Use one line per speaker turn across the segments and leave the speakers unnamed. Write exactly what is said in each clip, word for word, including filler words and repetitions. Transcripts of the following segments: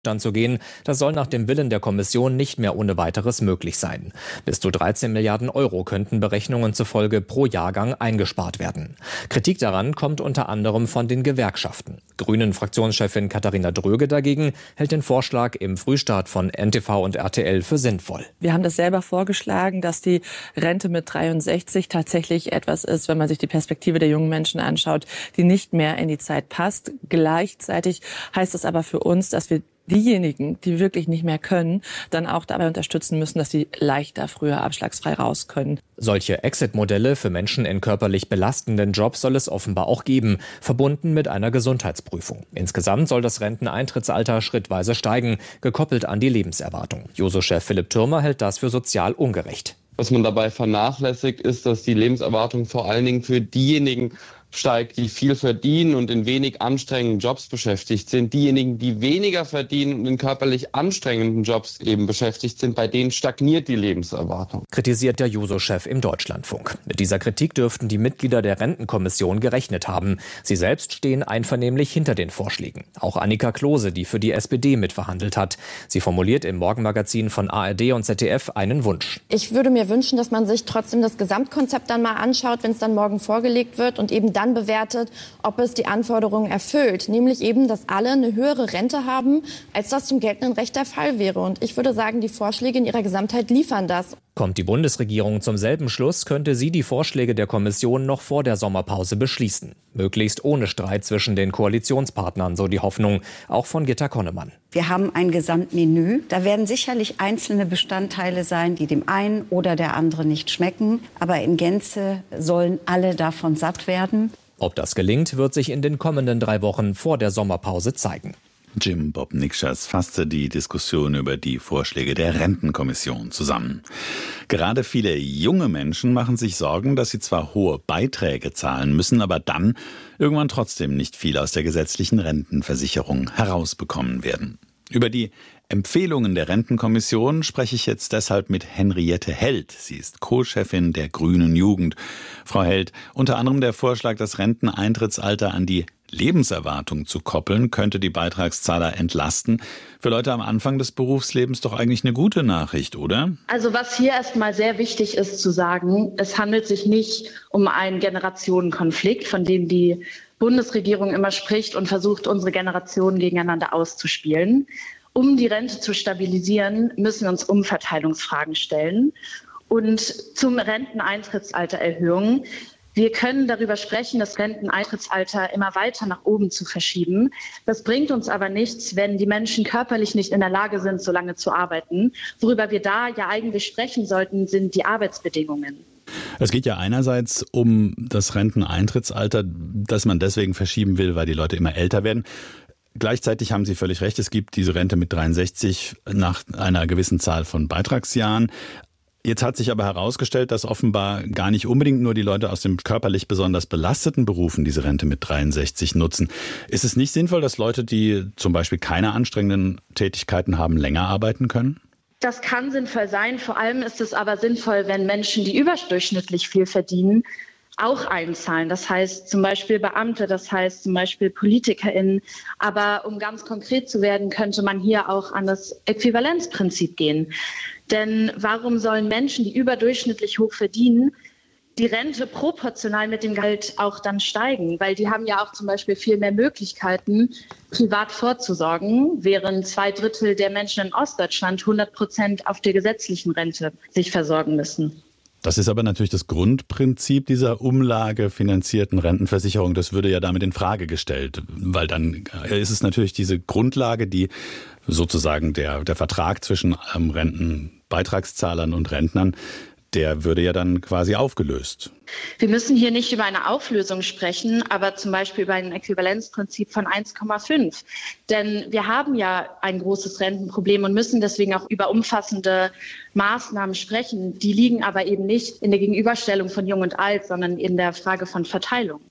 zu gehen. Das soll nach dem Willen der Kommission nicht mehr ohne weiteres möglich sein. Bis zu dreizehn Milliarden Euro könnten Berechnungen zufolge pro Jahrgang eingespart werden. Kritik daran kommt unter anderem von den Gewerkschaften. Grünen-Fraktionschefin Katharina Dröge dagegen hält den Vorschlag im Frühstart von N T V und R T L für sinnvoll.
Wir haben das selber vorgeschlagen, dass die Rente mit dreiundsechzig tatsächlich etwas ist, wenn man sich die Perspektive der jungen Menschen anschaut, die nicht mehr in die Zeit passt. Gleichzeitig heißt es aber für uns, dass wir diejenigen, die wirklich nicht mehr können, dann auch dabei unterstützen müssen, dass sie leichter, früher abschlagsfrei raus können.
Solche Exit-Modelle für Menschen in körperlich belastenden Jobs soll es offenbar auch geben, verbunden mit einer Gesundheitsprüfung. Insgesamt soll das Renteneintrittsalter schrittweise steigen, gekoppelt an die Lebenserwartung. Juso-Chef Philipp Thürmer hält das für sozial ungerecht.
Was man dabei vernachlässigt, ist, dass die Lebenserwartung vor allen Dingen für diejenigen steigt, die viel verdienen und in wenig anstrengenden Jobs beschäftigt sind. Diejenigen, die weniger verdienen und in körperlich anstrengenden Jobs eben beschäftigt sind, bei denen stagniert die Lebenserwartung.
Kritisiert der Juso-Chef im Deutschlandfunk. Mit dieser Kritik dürften die Mitglieder der Rentenkommission gerechnet haben. Sie selbst stehen einvernehmlich hinter den Vorschlägen. Auch Annika Klose, die für die S P D mitverhandelt hat. Sie formuliert im Morgenmagazin von A R D und Z D F einen Wunsch.
Ich würde mir wünschen, dass man sich trotzdem das Gesamtkonzept dann mal anschaut, wenn es dann morgen vorgelegt wird und eben dann bewertet, ob es die Anforderungen erfüllt. Nämlich eben, dass alle eine höhere Rente haben, als das zum geltenden Recht der Fall wäre. Und ich würde sagen, die Vorschläge in ihrer Gesamtheit liefern das.
Kommt die Bundesregierung zum selben Schluss, könnte sie die Vorschläge der Kommission noch vor der Sommerpause beschließen. Möglichst ohne Streit zwischen den Koalitionspartnern, so die Hoffnung, auch von Gitta Konnemann.
Wir haben ein Gesamtmenü. Da werden sicherlich einzelne Bestandteile sein, die dem einen oder der anderen nicht schmecken. Aber in Gänze sollen alle davon satt werden.
Ob das gelingt, wird sich in den kommenden drei Wochen vor der Sommerpause zeigen.
Jim Bob Nikschas fasste die Diskussion über die Vorschläge der Rentenkommission zusammen. Gerade viele junge Menschen machen sich Sorgen, dass sie zwar hohe Beiträge zahlen müssen, aber dann irgendwann trotzdem nicht viel aus der gesetzlichen Rentenversicherung herausbekommen werden. Über die Empfehlungen der Rentenkommission spreche ich jetzt deshalb mit Henriette Held. Sie ist Co-Chefin der Grünen Jugend. Frau Held, unter anderem der Vorschlag, das Renteneintrittsalter an die Lebenserwartung zu koppeln, könnte die Beitragszahler entlasten. Für Leute am Anfang des Berufslebens doch eigentlich eine gute Nachricht, oder?
Also was hier erstmal sehr wichtig ist zu sagen, es handelt sich nicht um einen Generationenkonflikt, von dem die Bundesregierung immer spricht und versucht, unsere Generationen gegeneinander auszuspielen. Um die Rente zu stabilisieren, müssen wir uns Umverteilungsfragen stellen. Und zum Renteneintrittsaltererhöhung. Wir können darüber sprechen, das Renteneintrittsalter immer weiter nach oben zu verschieben. Das bringt uns aber nichts, wenn die Menschen körperlich nicht in der Lage sind, so lange zu arbeiten. Worüber wir da ja eigentlich sprechen sollten, sind die Arbeitsbedingungen.
Es geht ja einerseits um das Renteneintrittsalter, das man deswegen verschieben will, weil die Leute immer älter werden. Gleichzeitig haben Sie völlig recht, es gibt diese Rente mit dreiundsechzig nach einer gewissen Zahl von Beitragsjahren. Jetzt hat sich aber herausgestellt, dass offenbar gar nicht unbedingt nur die Leute aus den körperlich besonders belasteten Berufen diese Rente mit dreiundsechzig nutzen. Ist es nicht sinnvoll, dass Leute, die zum Beispiel keine anstrengenden Tätigkeiten haben, länger arbeiten können?
Das kann sinnvoll sein. Vor allem ist es aber sinnvoll, wenn Menschen, die überdurchschnittlich viel verdienen, auch einzahlen. Das heißt zum Beispiel Beamte, das heißt zum Beispiel PolitikerInnen. Aber um ganz konkret zu werden, könnte man hier auch an das Äquivalenzprinzip gehen. Denn warum sollen Menschen, die überdurchschnittlich hoch verdienen, die Rente proportional mit dem Gehalt auch dann steigen? Weil die haben ja auch zum Beispiel viel mehr Möglichkeiten, privat vorzusorgen, während zwei Drittel der Menschen in Ostdeutschland hundert Prozent auf der gesetzlichen Rente sich versorgen müssen.
Das ist aber natürlich das Grundprinzip dieser umlagefinanzierten Rentenversicherung. Das würde ja damit in Frage gestellt, weil dann ist es natürlich diese Grundlage, die sozusagen der, der Vertrag zwischen ähm, Rentenbeitragszahlern und Rentnern, der würde ja dann quasi aufgelöst.
Wir müssen hier nicht über eine Auflösung sprechen, aber zum Beispiel über ein Äquivalenzprinzip von eins Komma fünf. Denn wir haben ja ein großes Rentenproblem und müssen deswegen auch über umfassende Maßnahmen sprechen. Die liegen aber eben nicht in der Gegenüberstellung von Jung und Alt, sondern in der Frage von Verteilung.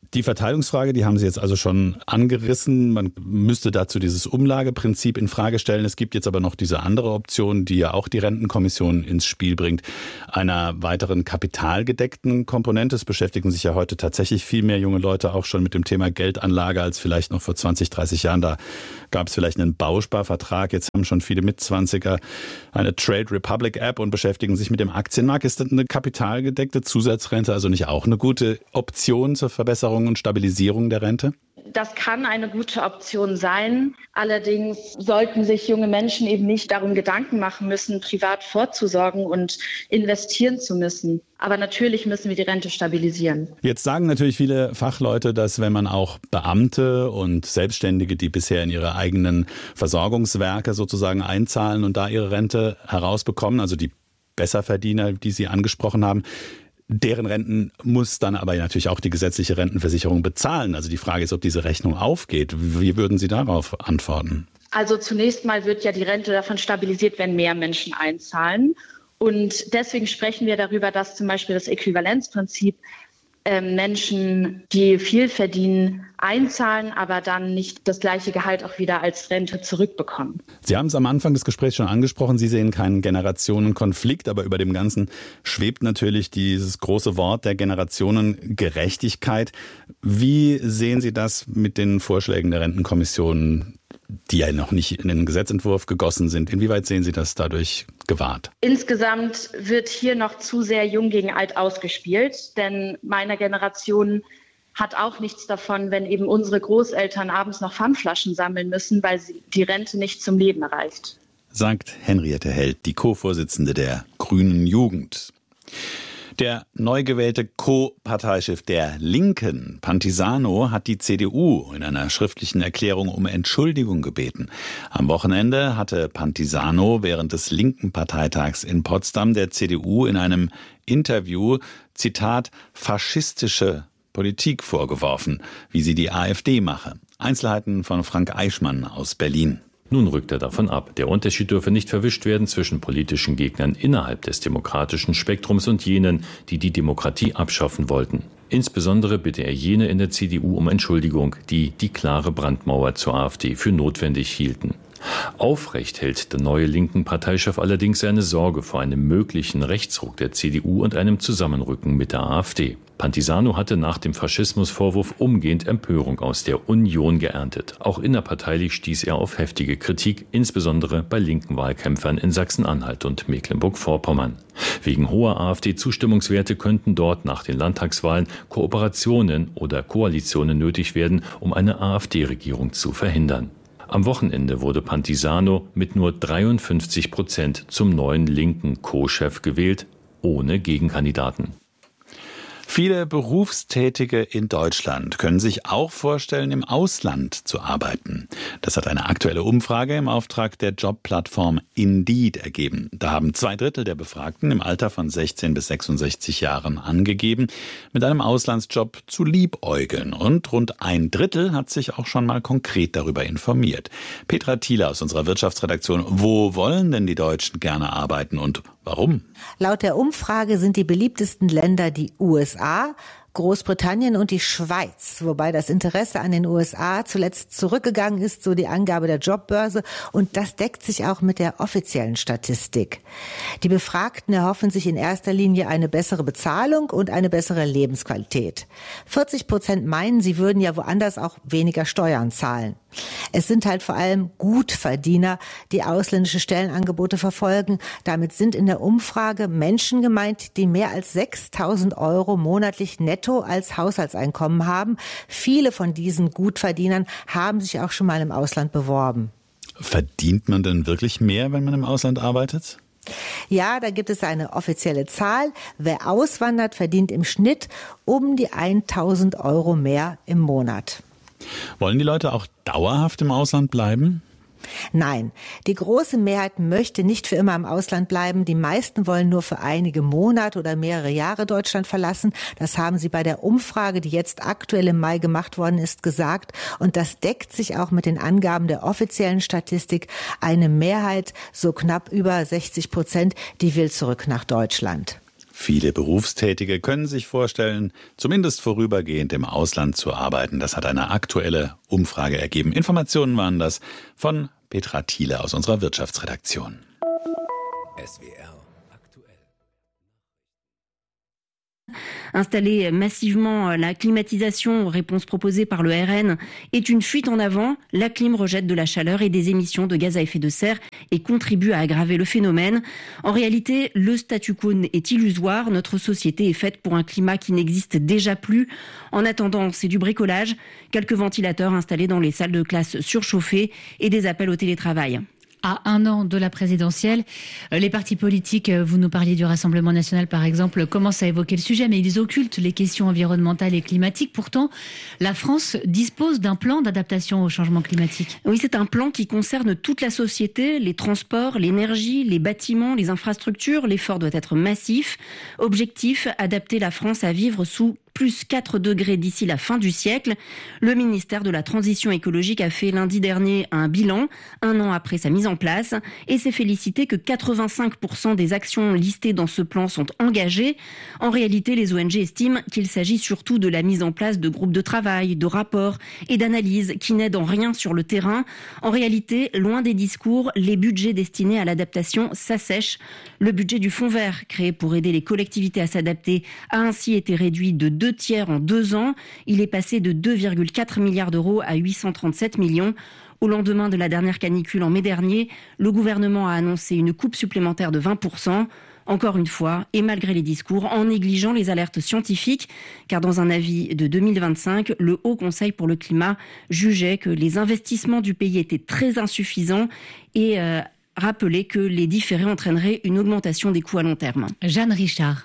Die Verteilungsfrage, die haben Sie jetzt also schon angerissen. Man müsste dazu dieses Umlageprinzip in Frage stellen. Es gibt jetzt aber noch diese andere Option, die ja auch die Rentenkommission ins Spiel bringt, einer weiteren kapitalgedeckten Komponente. Es beschäftigen sich ja heute tatsächlich viel mehr junge Leute auch schon mit dem Thema Geldanlage als vielleicht noch vor zwanzig, dreißig Jahren. Da gab es vielleicht einen Bausparvertrag. Jetzt haben schon viele Mitzwanziger eine Trade Republic App und beschäftigen sich mit dem Aktienmarkt. Ist das eine kapitalgedeckte Zusatzrente also nicht auch eine gute Option zur Verbesserung und Stabilisierung der Rente?
Das kann eine gute Option sein. Allerdings sollten sich junge Menschen eben nicht darum Gedanken machen müssen, privat vorzusorgen und investieren zu müssen. Aber natürlich müssen wir die Rente stabilisieren.
Jetzt sagen natürlich viele Fachleute, dass wenn man auch Beamte und Selbstständige, die bisher in ihre eigenen Versorgungswerke sozusagen einzahlen und da ihre Rente herausbekommen, also die Besserverdiener, die Sie angesprochen haben, deren Renten muss dann aber natürlich auch die gesetzliche Rentenversicherung bezahlen. Also die Frage ist, ob diese Rechnung aufgeht. Wie würden Sie darauf antworten?
Also zunächst mal wird ja die Rente davon stabilisiert, wenn mehr Menschen einzahlen. Und deswegen sprechen wir darüber, dass zum Beispiel das Äquivalenzprinzip äh, Menschen, die viel verdienen, einzahlen, aber dann nicht das gleiche Gehalt auch wieder als Rente zurückbekommen.
Sie haben es am Anfang des Gesprächs schon angesprochen, Sie sehen keinen Generationenkonflikt, aber über dem Ganzen schwebt natürlich dieses große Wort der Generationengerechtigkeit. Wie sehen Sie das mit den Vorschlägen der Rentenkommission, die ja noch nicht in den Gesetzentwurf gegossen sind? Inwieweit sehen Sie das dadurch gewahrt?
Insgesamt wird hier noch zu sehr jung gegen alt ausgespielt, denn meine Generation hat auch nichts davon, wenn eben unsere Großeltern abends noch Pfandflaschen sammeln müssen, weil sie die Rente nicht zum Leben reicht.
Sagt Henriette Held, die Co-Vorsitzende der Grünen Jugend. Der neu gewählte Co-Parteichef der Linken, Pantisano, hat die C D U in einer schriftlichen Erklärung um Entschuldigung gebeten. Am Wochenende hatte Pantisano während des linken Parteitags in Potsdam der C D U in einem Interview, Zitat, faschistische Politik vorgeworfen, wie sie die AfD mache. Einzelheiten von Frank Eichmann aus Berlin.
Nun rückt er davon ab. Der Unterschied dürfe nicht verwischt werden zwischen politischen Gegnern innerhalb des demokratischen Spektrums und jenen, die die Demokratie abschaffen wollten. Insbesondere bitte er jene in der C D U um Entschuldigung, die die klare Brandmauer zur AfD für notwendig hielten. Aufrecht hält der neue linken Parteichef allerdings seine Sorge vor einem möglichen Rechtsruck der C D U und einem Zusammenrücken mit der AfD. Pantisano hatte nach dem Faschismusvorwurf umgehend Empörung aus der Union geerntet. Auch innerparteilich stieß er auf heftige Kritik, insbesondere bei linken Wahlkämpfern in Sachsen-Anhalt und Mecklenburg-Vorpommern. Wegen hoher AfD-Zustimmungswerte könnten dort nach den Landtagswahlen Kooperationen oder Koalitionen nötig werden, um eine AfD-Regierung zu verhindern. Am Wochenende wurde Pantisano mit nur dreiundfünfzig Prozent zum neuen linken Co-Chef gewählt, ohne Gegenkandidaten.
Viele Berufstätige in Deutschland können sich auch vorstellen, im Ausland zu arbeiten. Das hat eine aktuelle Umfrage im Auftrag der Jobplattform Indeed ergeben. Da haben zwei Drittel der Befragten im Alter von sechzehn bis sechsundsechzig Jahren angegeben, mit einem Auslandsjob zu liebäugeln. Und rund ein Drittel hat sich auch schon mal konkret darüber informiert. Petra Thiele aus unserer Wirtschaftsredaktion. Wo wollen denn die Deutschen gerne arbeiten und warum?
Laut der Umfrage sind die beliebtesten Länder die U S A, Großbritannien und die Schweiz, wobei das Interesse an den U S A zuletzt zurückgegangen ist, so die Angabe der Jobbörse, und das deckt sich auch mit der offiziellen Statistik. Die Befragten erhoffen sich in erster Linie eine bessere Bezahlung und eine bessere Lebensqualität. vierzig Prozent meinen, sie würden ja woanders auch weniger Steuern zahlen. Es sind halt vor allem Gutverdiener, die ausländische Stellenangebote verfolgen. Damit sind in der Umfrage Menschen gemeint, die mehr als sechstausend Euro monatlich netto als Haushaltseinkommen haben. Viele von diesen Gutverdienern haben sich auch schon mal im Ausland beworben.
Verdient man denn wirklich mehr, wenn man im Ausland arbeitet?
Ja, da gibt es eine offizielle Zahl. Wer auswandert, verdient im Schnitt um die tausend Euro mehr im Monat.
Wollen die Leute auch dauerhaft im Ausland bleiben?
Nein, die große Mehrheit möchte nicht für immer im Ausland bleiben. Die meisten wollen nur für einige Monate oder mehrere Jahre Deutschland verlassen. Das haben sie bei der Umfrage, die jetzt aktuell im Mai gemacht worden ist, gesagt. Und das deckt sich auch mit den Angaben der offiziellen Statistik. Eine Mehrheit, so knapp über sechzig Prozent, die will zurück nach Deutschland.
Viele Berufstätige können sich vorstellen, zumindest vorübergehend im Ausland zu arbeiten. Das hat eine aktuelle Umfrage ergeben. Informationen waren das von Petra Thiele aus unserer Wirtschaftsredaktion.
S W R aktuell.
Installer massivement la climatisation, réponse proposée par le R N, est une fuite en avant. La clim rejette de la chaleur et des émissions de gaz à effet de serre et contribue à aggraver le phénomène. En réalité, le statu quo est illusoire. Notre société est faite pour un climat qui n'existe déjà plus. En attendant, c'est du bricolage, quelques ventilateurs installés dans les salles de classe surchauffées et des appels au télétravail.
À un an de la présidentielle, les partis politiques, vous nous parliez du Rassemblement national par exemple, commencent à évoquer le sujet, mais ils occultent les questions environnementales et climatiques. Pourtant, la France dispose d'un plan d'adaptation au changement climatique.
Oui, c'est un plan qui concerne toute la société, les transports, l'énergie, les bâtiments, les infrastructures. L'effort doit être massif. Objectif, adapter la France à vivre sous plus quatre degrés d'ici la fin du siècle. Le ministère de la Transition écologique a fait lundi dernier un bilan, un an après sa mise en place, et s'est félicité que quatre-vingt-cinq pour cent des actions listées dans ce plan sont engagées. En réalité, les O N G estiment qu'il s'agit surtout de la mise en place de groupes de travail, de rapports et d'analyses qui n'aident en rien sur le terrain. En réalité, loin des discours, les budgets destinés à l'adaptation s'assèchent. Le budget du Fonds vert, créé pour aider les collectivités à s'adapter, a ainsi été réduit de deux tiers en deux ans. Il est passé de deux virgule quatre milliards d'euros à huit cent trente-sept millions. Au lendemain de la dernière canicule en mai dernier, le gouvernement a annoncé une coupe supplémentaire de vingt pour cent. Encore une fois, et malgré les discours, en négligeant les alertes scientifiques, car dans un avis de deux mille vingt-cinq, le Haut Conseil pour le climat jugeait que les investissements du pays étaient très insuffisants et euh, rappelait que les différés entraîneraient une augmentation des coûts à long terme.
Jeanne Richard.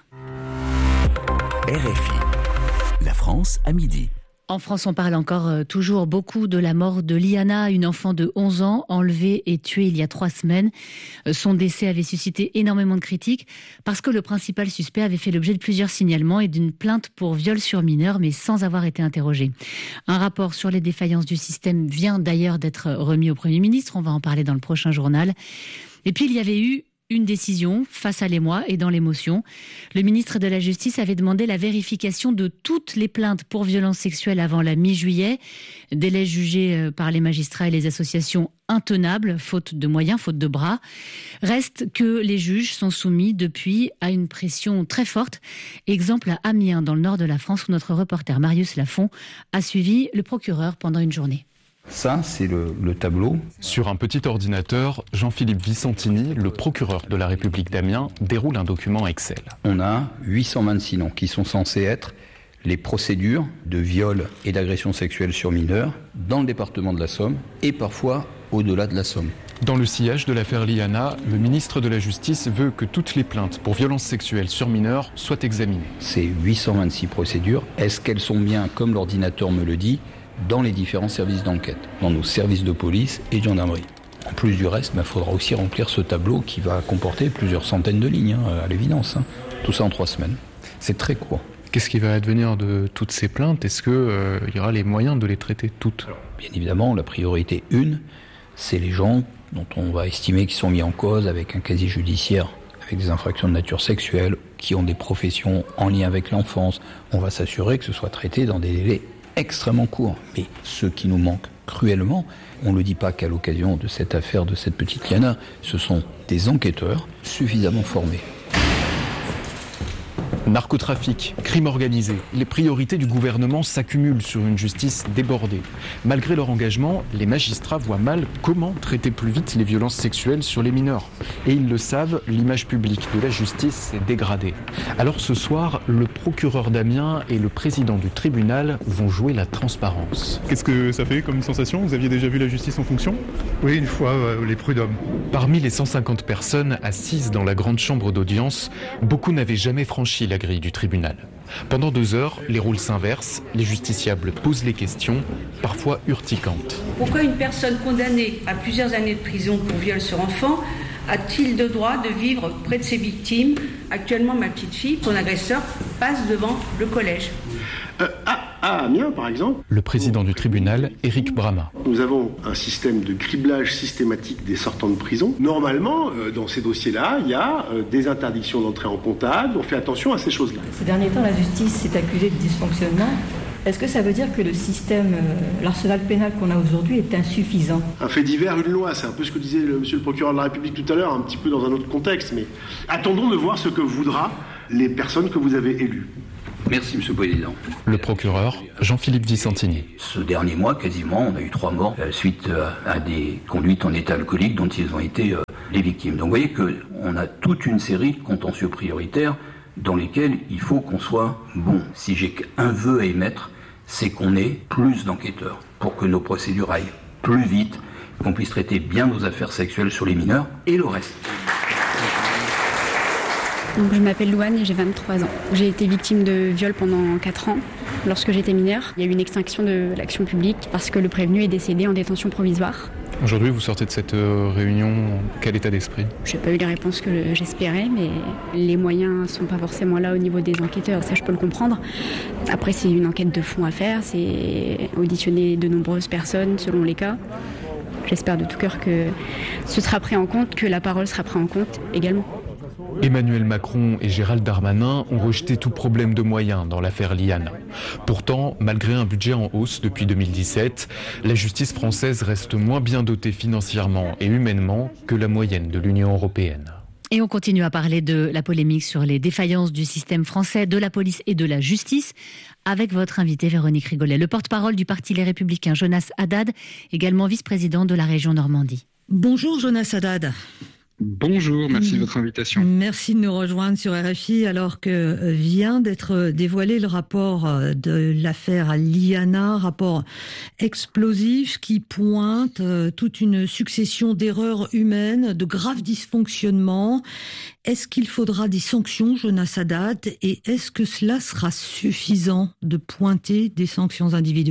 R F I. La France à midi.
En France, on parle encore euh, toujours beaucoup de la mort de Liana, une enfant de onze ans, enlevée et tuée il y a trois semaines. Euh, son décès avait suscité énormément de critiques parce que le principal suspect avait fait l'objet de plusieurs signalements et d'une plainte pour viol sur mineur, mais sans avoir été interrogé. Un rapport sur les défaillances du système vient d'ailleurs d'être remis au Premier ministre. On va en parler dans le prochain journal. Et puis, il y avait eu une décision face à l'émoi et dans l'émotion. Le ministre de la Justice avait demandé la vérification de toutes les plaintes pour violences sexuelles avant la mi-juillet. Délai jugé par les magistrats et les associations intenable, faute de moyens, faute de bras. Reste que les juges sont soumis depuis à une pression très forte. Exemple à Amiens, dans le nord de la France, où notre reporter Marius Lafont a suivi le procureur pendant une journée.
Ça, c'est le, le tableau. Sur un petit ordinateur, Jean-Philippe Vicentini, le procureur de la République d'Amiens, déroule un document Excel.
On a huit cent vingt-six noms qui sont censés être les procédures de viol et d'agression sexuelle sur mineurs dans le département de la Somme et parfois au-delà de la Somme.
Dans le sillage de l'affaire Liana, le ministre de la Justice veut que toutes les plaintes pour violences sexuelles sur mineurs soient examinées.
Ces huit cent vingt-six procédures, est-ce qu'elles sont bien, comme l'ordinateur me le dit, dans les différents services d'enquête, dans nos services de police et de gendarmerie. En plus du reste, il bah, faudra aussi remplir ce tableau qui va comporter plusieurs centaines de lignes, hein, à l'évidence. Hein. Tout ça en trois semaines. C'est très court.
Qu'est-ce qui va advenir de toutes ces plaintes ? Est-ce qu'il euh, y aura les moyens de les traiter toutes ?
Alors, bien évidemment, la priorité une, c'est les gens dont on va estimer qu'ils sont mis en cause avec un casier judiciaire, avec des infractions de nature sexuelle, qui ont des professions en lien avec l'enfance. On va s'assurer que ce soit traité dans des délais extrêmement court. Mais ce qui nous manque cruellement, on ne le dit pas qu'à l'occasion de cette affaire de cette petite Liana, ce sont des enquêteurs suffisamment formés.
Narcotrafic, crime organisé, les priorités du gouvernement s'accumulent sur une justice débordée. Malgré leur engagement, les magistrats voient mal comment traiter plus vite les violences sexuelles sur les mineurs. Et ils le savent, l'image publique de la justice s'est dégradée. Alors ce soir, le procureur d'Amiens et le président du tribunal vont jouer la transparence.
Qu'est-ce que ça fait comme sensation ? Vous aviez déjà vu la justice en fonction ?
Oui, une fois, euh, les prud'hommes.
Parmi les cent cinquante personnes assises dans la grande chambre d'audience, beaucoup n'avaient jamais franchi la grille du tribunal. Pendant deux heures, les rôles s'inversent, les justiciables posent les questions, parfois urticantes.
Pourquoi une personne condamnée à plusieurs années de prison pour viol sur enfant a-t-il le droit de vivre près de ses victimes ? Actuellement, ma petite fille, son agresseur, passe devant le collège.
Euh, ah,
À Amiens, par exemple.
Le président du tribunal, Éric Brama.
Nous avons un système de criblage systématique des sortants de prison. Normalement, euh, dans ces dossiers-là, il y a euh, des interdictions d'entrée en comptable. On fait attention à ces choses-là.
Ces derniers temps, la justice s'est accusée de dysfonctionnement. Est-ce que ça veut dire que le système, euh, l'arsenal pénal qu'on a aujourd'hui est insuffisant ?
Un fait divers, une loi, c'est un peu ce que disait le, monsieur le procureur de la République tout à l'heure, un petit peu dans un autre contexte. Mais attendons de voir ce que voudra les personnes que vous avez élues.
Merci, Monsieur le Président.
Le procureur, Jean-Philippe Vicentini.
Ce dernier mois, quasiment, on a eu trois morts euh, suite euh, à des conduites en état alcoolique dont ils ont été euh, les victimes. Donc vous voyez qu'on a toute une série de contentieux prioritaires dans lesquels il faut qu'on soit bon. Si j'ai qu'un vœu à émettre, c'est qu'on ait plus d'enquêteurs pour que nos procédures aillent plus vite, qu'on puisse traiter bien nos affaires sexuelles sur les mineurs et le reste.
Donc, je m'appelle Louane et j'ai vingt-trois ans. J'ai été victime de viol pendant quatre ans lorsque j'étais mineure. Il y a eu une extinction de l'action publique parce que le prévenu est décédé en détention provisoire.
Aujourd'hui, vous sortez de cette réunion, quel état d'esprit ?
Je n'ai pas eu les réponses que j'espérais, mais les moyens ne sont pas forcément là au niveau des enquêteurs, ça je peux le comprendre. Après, c'est une enquête de fond à faire, c'est auditionner de nombreuses personnes selon les cas. J'espère de tout cœur que ce sera pris en compte, que la parole sera prise en compte également.
Emmanuel Macron et Gérald Darmanin ont rejeté tout problème de moyens dans l'affaire Liana. Pourtant, malgré un budget en hausse depuis deux mille dix-sept, la justice française reste moins bien dotée financièrement et humainement que la moyenne de l'Union européenne.
Et on continue à parler de la polémique sur les défaillances du système français, de la police et de la justice, avec votre invité Véronique Rigolet, le porte-parole du Parti Les Républicains, Jonas Haddad, également vice-président de la région Normandie.
Bonjour Jonas Haddad.
Bonjour, merci de votre invitation.
Merci de nous rejoindre sur R F I alors que vient d'être dévoilé le rapport de l'affaire Liana, rapport explosif qui pointe toute une succession d'erreurs humaines, de graves dysfonctionnements. Est-ce qu'il faudra des sanctions, Jonas Haddad, et est-ce que cela sera suffisant de pointer des sanctions individuelles ?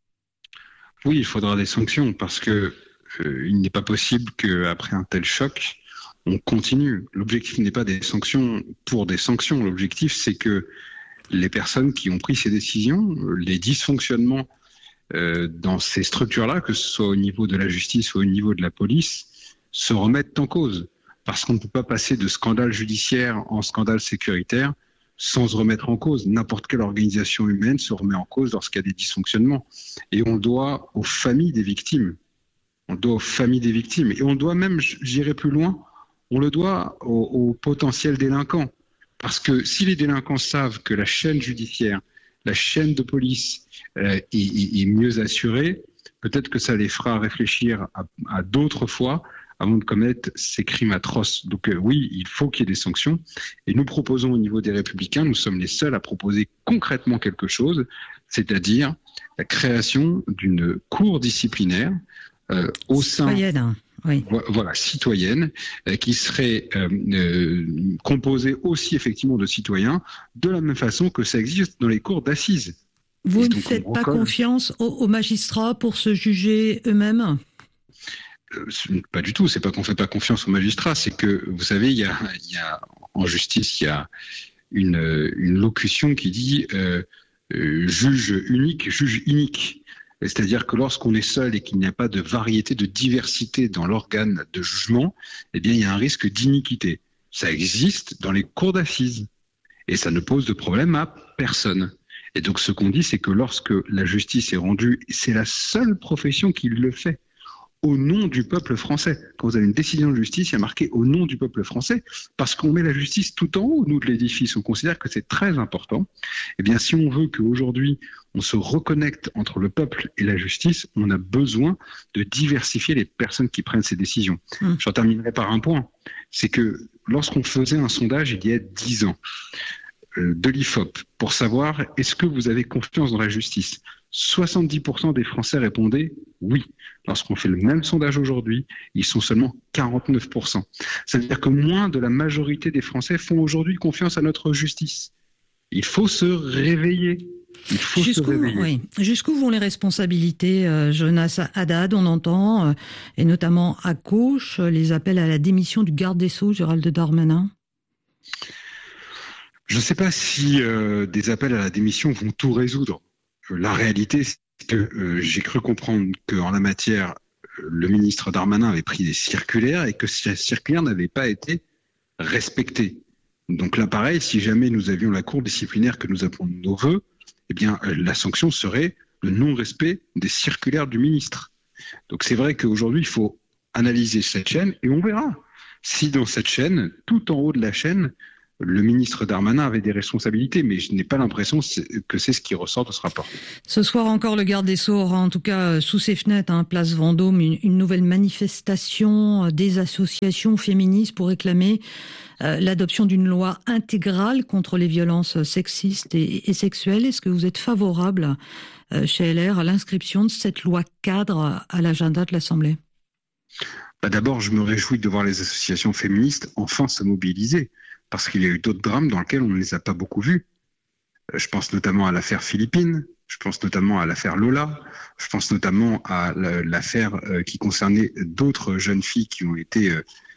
Oui, il faudra des sanctions parce que Euh, il n'est pas possible qu'après un tel choc, on continue. L'objectif n'est pas des sanctions pour des sanctions. L'objectif, c'est que les personnes qui ont pris ces décisions, les dysfonctionnements euh, dans ces structures-là, que ce soit au niveau de la justice ou au niveau de la police, se remettent en cause. Parce qu'on ne peut pas passer de scandale judiciaire en scandale sécuritaire sans se remettre en cause. N'importe quelle organisation humaine se remet en cause lorsqu'il y a des dysfonctionnements. Et on doit aux familles des victimes. On doit aux familles des victimes. Et on doit même, j'irai plus loin, on le doit aux, aux potentiels délinquants. Parce que si les délinquants savent que la chaîne judiciaire, la chaîne de police euh, est, est, est mieux assurée, peut-être que ça les fera réfléchir à, à d'autres fois avant de commettre ces crimes atroces. Donc euh, oui, il faut qu'il y ait des sanctions. Et nous proposons au niveau des Républicains, nous sommes les seuls à proposer concrètement quelque chose, c'est-à-dire la création d'une cour disciplinaire Euh, au sein,
citoyenne, oui.
voilà, citoyenne, euh, qui serait euh, euh, composée aussi effectivement de citoyens, de la même façon que ça existe dans les cours d'assises.
Vous ne faites pas confiance aux, aux magistrats pour se juger eux-mêmes ?
euh, Pas du tout. C'est pas qu'on fait pas confiance aux magistrats, c'est que vous savez, il y a, il y a en justice, il y a une, une locution qui dit euh, euh, juge unique, juge unique. C'est-à-dire que lorsqu'on est seul et qu'il n'y a pas de variété, de diversité dans l'organe de jugement, eh bien, il y a un risque d'iniquité. Ça existe dans les cours d'assises. Et ça ne pose de problème à personne. Et donc, ce qu'on dit, c'est que lorsque la justice est rendue, c'est la seule profession qui le fait, au nom du peuple français. Quand vous avez une décision de justice, il y a marqué au nom du peuple français, parce qu'on met la justice tout en haut, nous, de l'édifice. On considère que c'est très important. Eh bien, si on veut qu'aujourd'hui, on se reconnecte entre le peuple et la justice, on a besoin de diversifier les personnes qui prennent ces décisions. Mmh. J'en terminerai par un point. C'est que lorsqu'on faisait un sondage il y a dix ans, euh, de l'I F O P, pour savoir est-ce que vous avez confiance dans la justice, soixante-dix pour cent des Français répondaient oui. Lorsqu'on fait le même sondage aujourd'hui, ils sont seulement quarante-neuf pour cent. Ça veut dire que moins de la majorité des Français font aujourd'hui confiance à notre justice. Il faut se réveiller. Il faut
Jusqu'où,
se réveiller.
Oui. Jusqu'où vont les responsabilités, euh, Jonas Haddad? On entend, euh, et notamment à gauche, les appels à la démission du garde des Sceaux, Gérald Darmanin.
Je ne sais pas si euh, des appels à la démission vont tout résoudre. la réalité, c'est que euh, j'ai cru comprendre qu'en la matière, le ministre Darmanin avait pris des circulaires et que ces circulaires n'avaient pas été respectées. Donc là, pareil, si jamais nous avions la cour disciplinaire que nous appelons de nos voeux, eh bien, la sanction serait le non-respect des circulaires du ministre. Donc c'est vrai qu'aujourd'hui, il faut analyser cette chaîne et on verra si dans cette chaîne, tout en haut de la chaîne, le ministre Darmanin avait des responsabilités, mais je n'ai pas l'impression que c'est ce qui ressort de ce rapport.
Ce soir encore, le garde des Sceaux aura en tout cas sous ses fenêtres, hein, place Vendôme, une, une nouvelle manifestation des associations féministes pour réclamer euh, l'adoption d'une loi intégrale contre les violences sexistes et, et sexuelles. Est-ce que vous êtes favorable euh, chez L R à l'inscription de cette loi cadre à l'agenda de l'Assemblée ?
Bah d'abord, je me réjouis de voir les associations féministes enfin se mobiliser. Parce qu'il y a eu d'autres drames dans lesquels on ne les a pas beaucoup vus. Je pense notamment à l'affaire Philippines, je pense notamment à l'affaire Lola, je pense notamment à l'affaire qui concernait d'autres jeunes filles qui ont été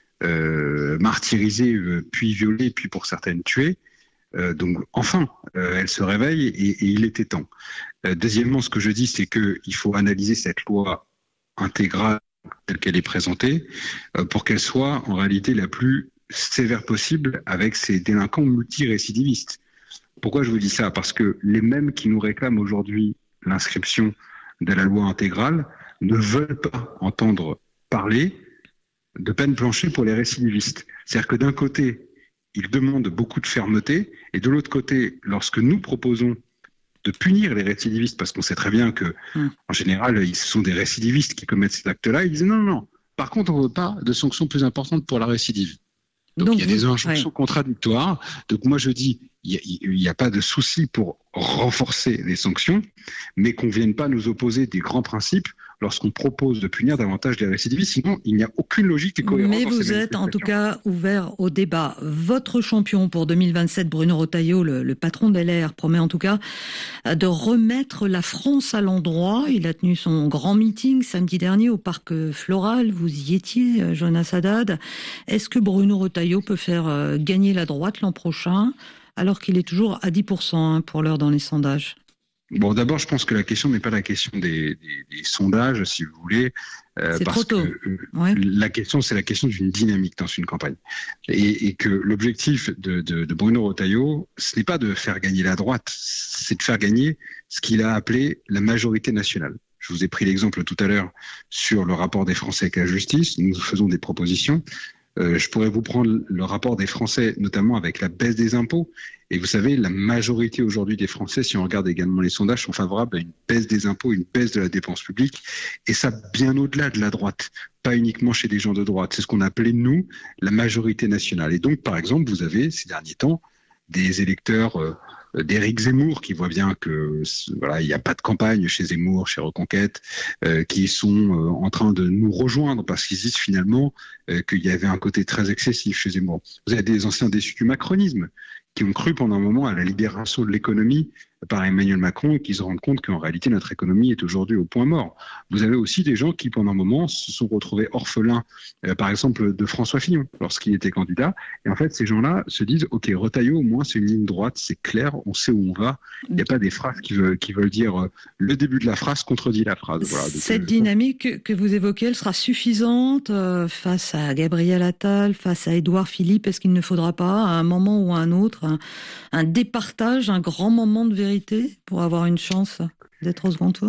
euh, martyrisées, puis violées, puis pour certaines tuées. Euh, donc enfin, euh, elles se réveillent et, et il était temps. Euh, deuxièmement, ce que je dis, c'est qu'il faut analyser cette loi intégrale telle qu'elle est présentée euh, pour qu'elle soit en réalité la plus sévère possible avec ces délinquants multirécidivistes. Pourquoi je vous dis ça ? Parce que les mêmes qui nous réclament aujourd'hui l'inscription de la loi intégrale ne veulent pas entendre parler de peine planchée pour les récidivistes. C'est-à-dire que d'un côté, ils demandent beaucoup de fermeté, et de l'autre côté, lorsque nous proposons de punir les récidivistes, parce qu'on sait très bien que, mmh. en général, ce sont des récidivistes qui commettent cet acte-là, ils disent non, non, non. Par contre, on ne veut pas de sanctions plus importantes pour la récidive. Donc, Donc il y a vous, des injonctions ouais. contradictoires. Donc moi je dis, il n'y a, a pas de souci pour renforcer les sanctions, mais qu'on ne vienne pas nous opposer des grands principes lorsqu'on propose de punir davantage les récidivistes. Sinon, il n'y a aucune logique et cohérence.
Mais vous êtes en tout cas ouvert au débat. Votre champion pour deux mille vingt-sept, Bruno Retailleau, le, le patron de L R, promet en tout cas de remettre la France à l'endroit. Il a tenu son grand meeting samedi dernier au Parc Floral. Vous y étiez, Jonas Haddad. Est-ce que Bruno Retailleau peut faire gagner la droite l'an prochain, alors qu'il est toujours à dix pour cent hein, pour l'heure dans les sondages ?
Bon, d'abord, je pense que la question n'est pas la question des, des, des sondages, si vous voulez, euh,
c'est
parce
trop tôt.
que euh,
ouais.
la question, c'est la question d'une dynamique dans une campagne, et, et que l'objectif de, de, de Bruno Retailleau, ce n'est pas de faire gagner la droite, c'est de faire gagner ce qu'il a appelé la majorité nationale. Je vous ai pris l'exemple tout à l'heure sur le rapport des Français avec la justice. Nous faisons des propositions. Euh, je pourrais vous prendre le rapport des Français, notamment avec la baisse des impôts. Et vous savez, la majorité aujourd'hui des Français, si on regarde également les sondages, sont favorables à une baisse des impôts, une baisse de la dépense publique. Et ça, bien au-delà de la droite, pas uniquement chez des gens de droite. C'est ce qu'on appelait, nous, la majorité nationale. Et donc, par exemple, vous avez, ces derniers temps, des électeurs euh, d'Éric Zemmour qui voient bien que voilà, il n'y a pas de campagne chez Zemmour, chez Reconquête, euh, qui sont euh, en train de nous rejoindre parce qu'ils disent finalement euh, qu'il y avait un côté très excessif chez Zemmour. Vous avez des anciens déçus du macronisme qui ont cru pendant un moment à la libération de l'économie par Emmanuel Macron et qui se rendent compte qu'en réalité notre économie est aujourd'hui au point mort. Vous avez aussi des gens qui pendant un moment se sont retrouvés orphelins, euh, par exemple de François Fillon lorsqu'il était candidat. Et en fait ces gens-là se disent ok, Retailleau au moins c'est une ligne droite, c'est clair, on sait où on va. Il n'y a pas des phrases qui veulent, qui veulent dire euh, le début de la phrase contredit la phrase. Voilà. Donc,
Cette
euh,
dynamique que vous évoquez, elle sera suffisante euh, face à Gabriel Attal, face à Édouard Philippe. Est-ce qu'il ne faudra pas à un moment ou à un autre un, un départage, un grand moment de vérité pour avoir une chance d'être au second tour ?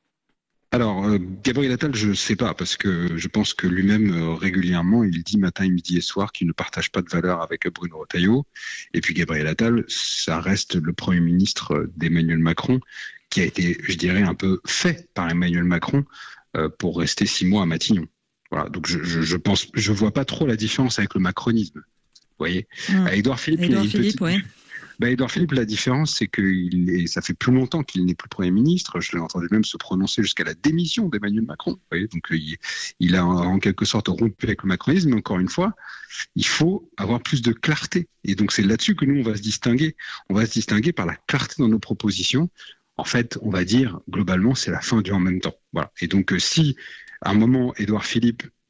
Alors, euh, Gabriel Attal, je ne sais pas, parce que je pense que lui-même, euh, régulièrement, il dit matin, midi et soir qu'il ne partage pas de valeurs avec Bruno Retailleau. Et puis Gabriel Attal, ça reste le Premier ministre d'Emmanuel Macron, qui a été, je dirais, un peu fait par Emmanuel Macron euh, pour rester six mois à Matignon. Voilà, donc je, je, je pense, je vois pas trop la différence avec le macronisme. Vous voyez, mmh. à Édouard Philippe,
Édouard
il y a une
Philippe,
petite...
ouais.
Ben, Édouard Philippe, la différence, c'est que il est, ça fait plus longtemps qu'il n'est plus Premier ministre. Je l'ai entendu même se prononcer jusqu'à la démission d'Emmanuel Macron. Vous voyez, donc il, il a en quelque sorte rompu avec le macronisme. Mais encore une fois, il faut avoir plus de clarté. Et donc c'est là-dessus que nous, on va se distinguer. On va se distinguer par la clarté dans nos propositions. En fait, on va dire, globalement, c'est la fin du en même temps. Voilà. Et donc si, à un moment, Édouard Philippe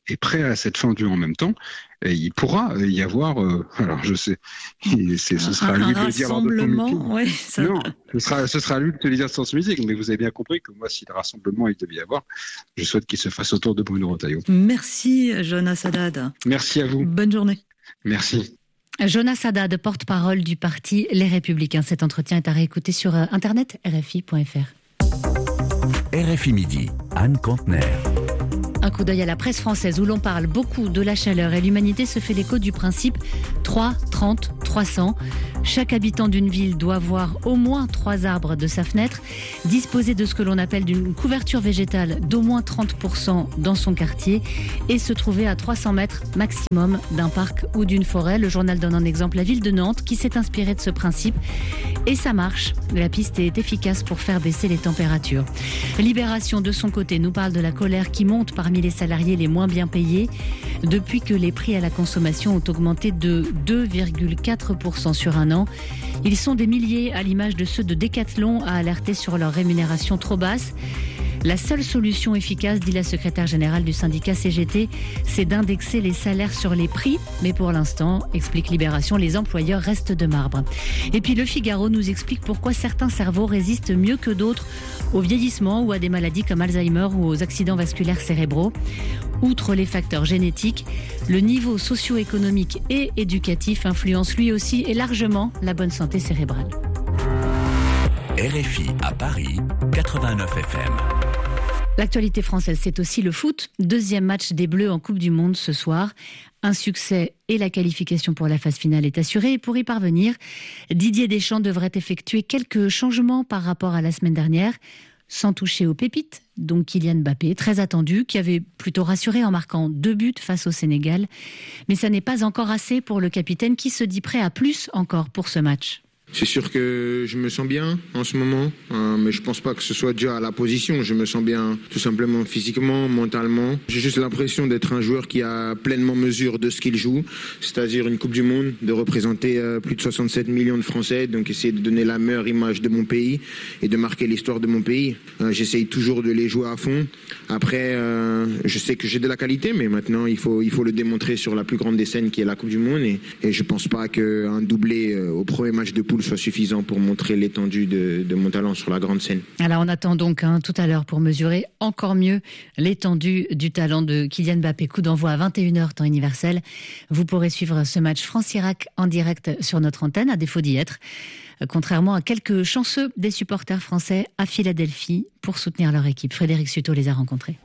est prêt à s'être fendu en même temps, et il pourra y avoir, euh, alors je sais, c'est, ce sera à lui de le dire lors de son meeting.
Ouais, ça...
Non, ce sera, ce sera à lui de te le dire sans ce meeting, mais vous avez bien compris que moi, si le rassemblement il devait y avoir, je souhaite qu'il se fasse autour de Bruno Retailleau.
Merci Jonas Haddad.
Merci à vous.
Bonne journée.
Merci.
Jonas Haddad, porte-parole du parti Les Républicains. Cet entretien est à réécouter sur internet r f i point f r.
R F I Midi, Anne Contener.
Un coup d'œil à la presse française où l'on parle beaucoup de la chaleur et l'humanité se fait l'écho du principe trois, trente, trois cents. Chaque habitant d'une ville doit voir au moins trois arbres de sa fenêtre, disposer de ce que l'on appelle d'une couverture végétale d'au moins trente pour cent dans son quartier et se trouver à trois cents mètres maximum d'un parc ou d'une forêt. Le journal donne un exemple, la ville de Nantes qui s'est inspirée de ce principe et ça marche. La piste est efficace pour faire baisser les températures. Libération de son côté nous parle de la colère qui monte parmi les salariés les moins bien payés depuis que les prix à la consommation ont augmenté de deux virgule quatre pour cent sur un an. Ils sont des milliers, à l'image de ceux de Decathlon, à alerter sur leur rémunération trop basse. La seule solution efficace, dit la secrétaire générale du syndicat C G T, c'est d'indexer les salaires sur les prix. Mais pour l'instant, explique Libération, les employeurs restent de marbre. Et puis Le Figaro nous explique pourquoi certains cerveaux résistent mieux que d'autres au vieillissement ou à des maladies comme Alzheimer ou aux accidents vasculaires cérébraux. Outre les facteurs génétiques, le niveau socio-économique et éducatif influence lui aussi et largement la bonne santé cérébrale.
R F I à Paris, quatre-vingt-neuf F M.
L'actualité française, c'est aussi le foot. Deuxième match des Bleus en Coupe du Monde ce soir. Un succès et la qualification pour la phase finale est assurée. Et pour y parvenir, Didier Deschamps devrait effectuer quelques changements par rapport à la semaine dernière, sans toucher aux pépites, donc Kylian Mbappé, très attendu, qui avait plutôt rassuré en marquant deux buts face au Sénégal. Mais ça n'est pas encore assez pour le capitaine qui se dit prêt à plus encore pour ce match.
C'est sûr que je me sens bien en ce moment, hein, mais je pense pas que ce soit dû à la position. Je me sens bien tout simplement physiquement, mentalement. J'ai juste l'impression d'être un joueur qui a pleinement mesure de ce qu'il joue, c'est-à-dire une Coupe du Monde, de représenter euh, plus de soixante-sept millions de Français, donc essayer de donner la meilleure image de mon pays et de marquer l'histoire de mon pays. Euh, j'essaye toujours de les jouer à fond. Après, euh, je sais que j'ai de la qualité, mais maintenant il faut, il faut le démontrer sur la plus grande des scènes qui est la Coupe du Monde et, et je pense pas qu'un doublé euh, au premier match de poule soit suffisant pour montrer l'étendue de, de mon talent sur la grande scène.
Alors on attend donc hein, tout à l'heure pour mesurer encore mieux l'étendue du talent de Kylian Mbappé. Coup d'envoi à vingt et une heures temps universel. Vous pourrez suivre ce match France-Irak en direct sur notre antenne, à défaut d'y être. Contrairement à quelques chanceux des supporters français à Philadelphie pour soutenir leur équipe. Frédéric Suto les a rencontrés.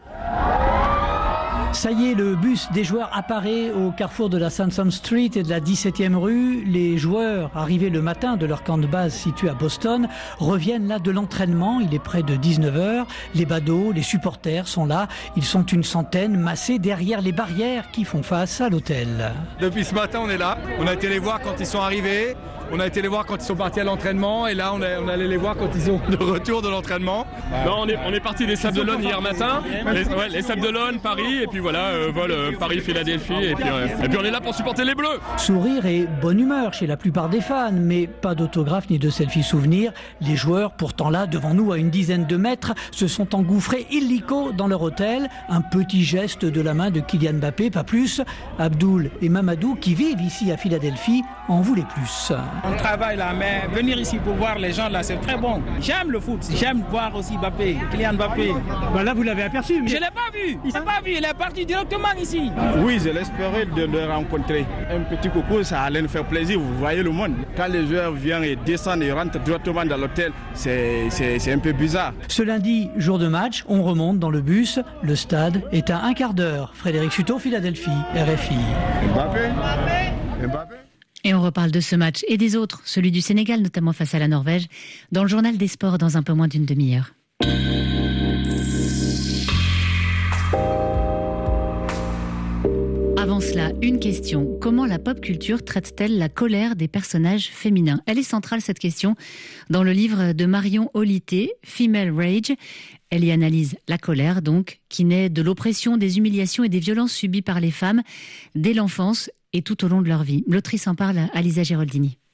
Ça y est, le bus des joueurs apparaît au carrefour de la Sansom Street et de la dix-septième rue. Les joueurs, arrivés le matin de leur camp de base situé à Boston, reviennent là de l'entraînement. Il est près de dix-neuf heures. Les badauds, les supporters sont là. Ils sont une centaine massés derrière les barrières qui font face à l'hôtel.
Depuis ce matin, on est là. On a été les voir quand ils sont arrivés. On a été les voir quand ils sont partis à l'entraînement et là on est, on est allé les voir quand ils sont de retour de l'entraînement.
Non, on est, on est parti des Sables d'Olonne hier matin, les, ouais, les Sables d'Olonne, Paris et puis voilà, euh, vol euh, Paris-Philadelphie et puis, euh, et puis on est là pour supporter les Bleus.
Sourire et bonne humeur chez la plupart des fans, mais pas d'autographe ni de selfie souvenir. Les joueurs, pourtant là, devant nous à une dizaine de mètres, se sont engouffrés illico dans leur hôtel. Un petit geste de la main de Kylian Mbappé, pas plus. Abdoul et Mamadou, qui vivent ici à Philadelphie, en voulaient plus.
On travaille là, mais venir ici pour voir les gens là, c'est très bon. J'aime le foot, j'aime voir aussi Mbappé, Kylian Mbappé.
Bah là, vous l'avez aperçu. Mais...
Je ne l'ai pas vu, il s'est pas vu, il est parti directement ici.
Oui, je l'espérais de le rencontrer. Un petit coucou, ça allait nous faire plaisir, vous voyez le monde. Quand les joueurs viennent et descendent et rentrent directement dans l'hôtel, c'est, c'est, c'est un peu bizarre.
Ce lundi, jour de match, on remonte dans le bus. Le stade est à un quart d'heure. Frédéric Suto, Philadelphie, R F I.
Mbappé, Mbappé, Mbappé.
Et on reparle de ce match et des autres, celui du Sénégal notamment face à la Norvège, dans le journal des sports dans un peu moins d'une demi-heure. Avant cela, une question. Comment la pop culture traite-t-elle la colère des personnages féminins ? Elle est centrale, cette question, dans le livre de Marion Olité, Female Rage. Elle y analyse la colère, donc, qui naît de l'oppression, des humiliations et des violences subies par les femmes dès l'enfance et tout au long de leur vie. L'autrice en parle à Lisa Giraldini.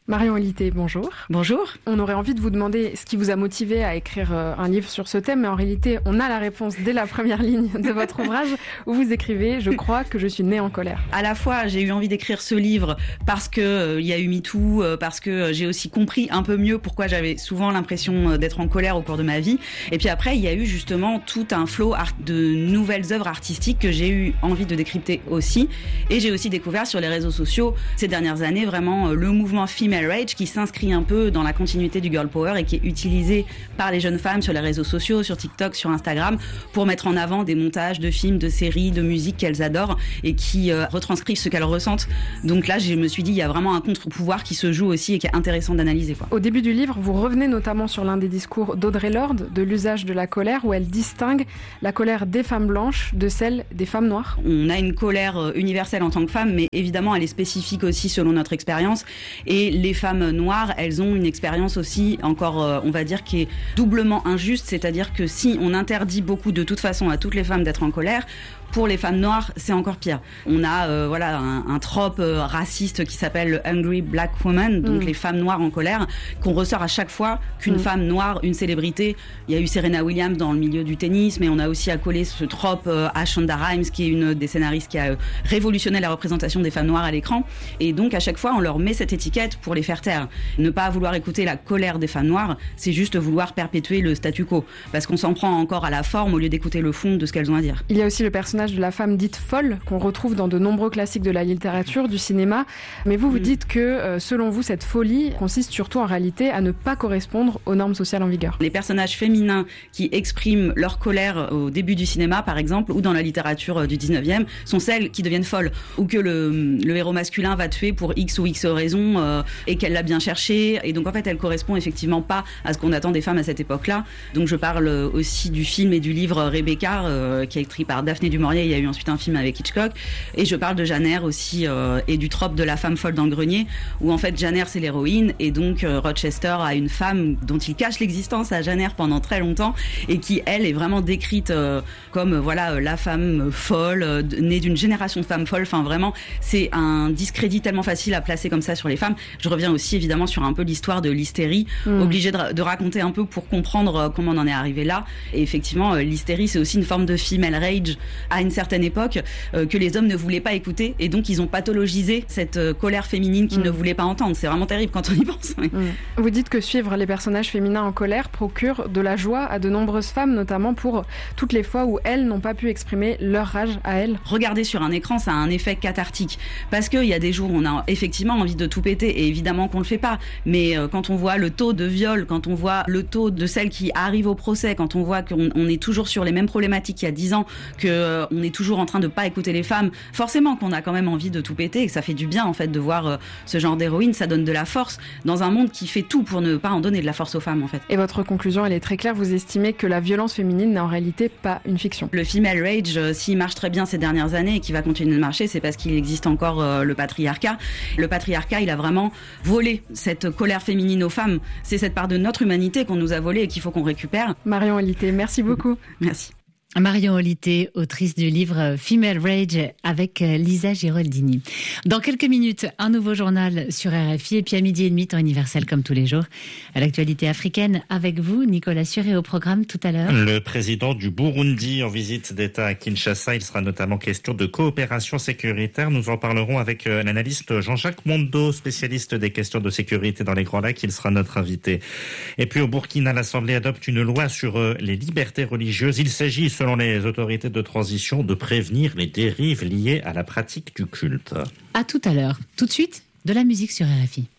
Marion Olité, bonjour.
Bonjour.
On aurait envie de vous demander ce qui vous a motivé à écrire un livre sur ce thème, mais en réalité, on a la réponse dès la première ligne de votre ouvrage où vous écrivez « Je crois que je suis née en colère ».
À la fois, j'ai eu envie d'écrire ce livre parce que euh, il y a eu MeToo, euh, parce que j'ai aussi compris un peu mieux pourquoi j'avais souvent l'impression d'être en colère au cours de ma vie. Et puis après, il y a eu justement tout un flot art- de nouvelles œuvres artistiques que j'ai eu envie de décrypter aussi. Et j'ai aussi découvert sur les réseaux sociaux ces dernières années vraiment euh, le mouvement Female Rage qui s'inscrit un peu dans la continuité du girl power et qui est utilisé par les jeunes femmes sur les réseaux sociaux, sur TikTok, sur Instagram, pour mettre en avant des montages de films, de séries, de musique qu'elles adorent et qui euh, retranscrivent ce qu'elles ressentent. Donc là, je me suis dit, il y a vraiment un contre-pouvoir qui se joue aussi et qui est intéressant d'analyser, quoi.
Au début du livre, vous revenez notamment sur l'un des discours d'Audre Lorde, de l'usage de la colère, où elle distingue la colère des femmes blanches de celle des femmes noires.
On a une colère universelle en tant que femme, mais évidemment, elle est spécifique aussi selon notre expérience. Et les femmes noires, elles ont une expérience aussi encore, euh, on va dire, qui est doublement injuste. C'est-à-dire que si on interdit beaucoup de toute façon à toutes les femmes d'être en colère, pour les femmes noires, c'est encore pire. On a euh, voilà un, un trope euh, raciste qui s'appelle le Angry Black Woman, donc mmh. les femmes noires en colère, qu'on ressort à chaque fois qu'une mmh. femme noire, une célébrité. Il y a eu Serena Williams dans le milieu du tennis, mais on a aussi accolé ce trope euh, à Shonda Rhimes, qui est une des scénaristes qui a euh, révolutionné la représentation des femmes noires à l'écran. Et donc à chaque fois, on leur met cette étiquette pour les faire taire. Ne pas vouloir écouter la colère des femmes noires, c'est juste vouloir perpétuer le statu quo, parce qu'on s'en prend encore à la forme au lieu d'écouter le fond de ce qu'elles ont à dire.
Il y a aussi le personnage de la femme dite folle qu'on retrouve dans de nombreux classiques de la littérature, du cinéma. Mais vous, vous dites que, euh, selon vous, cette folie consiste surtout en réalité à ne pas correspondre aux normes sociales en vigueur.
Les personnages féminins qui expriment leur colère au début du cinéma, par exemple, ou dans la littérature du dix-neuvième, sont celles qui deviennent folles. Ou que le, le héros masculin va tuer pour X ou X raisons euh, et qu'elle l'a bien cherché. Et donc, en fait, elle correspond effectivement pas à ce qu'on attend des femmes à cette époque-là. Donc, je parle aussi du film et du livre Rebecca, euh, qui est écrit par Daphné du Maurier. Il y a eu ensuite un film avec Hitchcock. Et je parle de Jane Eyre aussi, euh, et du trope de la femme folle dans le grenier, où en fait Jane Eyre c'est l'héroïne, et donc euh, Rochester a une femme dont il cache l'existence à Jane Eyre pendant très longtemps, et qui elle est vraiment décrite euh, comme euh, voilà euh, la femme folle, euh, née d'une génération de femmes folles. Enfin vraiment, c'est un discrédit tellement facile à placer comme ça sur les femmes. Je reviens aussi évidemment sur un peu l'histoire de l'hystérie, mmh. obligée de, de raconter un peu pour comprendre euh, comment on en est arrivé là. Et effectivement, euh, l'hystérie c'est aussi une forme de female rage à une certaine époque euh, que les hommes ne voulaient pas écouter, et donc ils ont pathologisé cette euh, colère féminine qu'ils mmh. ne voulaient pas entendre. C'est vraiment terrible quand on y pense. Oui.
Mmh. Vous dites que suivre les personnages féminins en colère procure de la joie à de nombreuses femmes, notamment pour toutes les fois où elles n'ont pas pu exprimer leur rage à elles.
Regarder sur un écran, ça a un effet cathartique, parce qu'il y a des jours où on a effectivement envie de tout péter, et évidemment qu'on le fait pas, mais euh, quand on voit le taux de viol, quand on voit le taux de celles qui arrivent au procès, quand on voit qu'on on est toujours sur les mêmes problématiques qu'il y a dix ans, qu'on euh, est toujours en train de pas écouter les femmes, forcément qu'on a quand même envie de tout péter, et que ça fait du bien en fait de voir euh, ce genre d'héroïne. Ça donne de la force dans un monde qui fait tout pour ne pas en donner de la force aux femmes en fait.
Et votre conclusion, elle est très claire, vous estimez que la violence féminine n'est en réalité pas une fiction.
Le female rage, euh, s'il marche très bien ces dernières années et qui va continuer de marcher, c'est parce qu'il existe encore euh, le patriarcat. Le patriarcat, il a vraiment volé cette colère féminine aux femmes. C'est cette part de notre humanité qu'on nous a volée et qu'il faut qu'on récupère.
Marion Olité, merci beaucoup.
Merci.
Marion Olité, autrice du livre Female Rage avec Lisa Giraldini. Dans quelques minutes, un nouveau journal sur R F I, et puis à midi et demi, temps universel comme tous les jours. À l'actualité africaine, avec vous, Nicolas Suré, au programme tout à l'heure.
Le président du Burundi en visite d'État à Kinshasa. Il sera notamment question de coopération sécuritaire. Nous en parlerons avec l'analyste Jean-Jacques Mondo, spécialiste des questions de sécurité dans les Grands Lacs. Il sera notre invité. Et puis au Burkina, l'Assemblée adopte une loi sur les libertés religieuses. Il s'agit, selon les autorités de transition, de prévenir les dérives liées à la pratique du culte.
À tout à l'heure. Tout de suite, de la musique sur R F I.